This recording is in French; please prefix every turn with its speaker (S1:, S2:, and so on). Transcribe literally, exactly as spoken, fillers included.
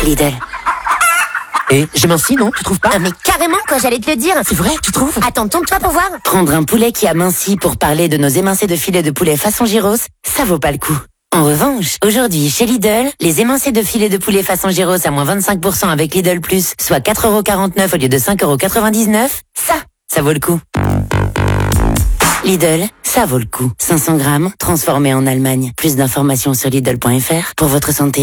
S1: Lidl.
S2: Et je mincis, non? Tu trouves pas?
S1: Ah mais carrément quoi, j'allais te le dire.
S2: C'est vrai, tu trouves?
S1: Attends, tourne-toi pour voir.
S3: Prendre un poulet qui a minci pour parler de nos émincés de filet de poulet façon gyros, ça vaut pas le coup. En revanche, aujourd'hui, chez Lidl, les émincés de filet de poulet façon gyros à moins vingt-cinq pour cent avec Lidl Plus, soit quatre euros quarante-neuf au lieu de cinq euros quatre-vingt-dix-neuf, ça, ça vaut le coup. Lidl, ça vaut le coup. cinq cents grammes, transformé en Allemagne. Plus d'informations sur Lidl point F R pour votre santé.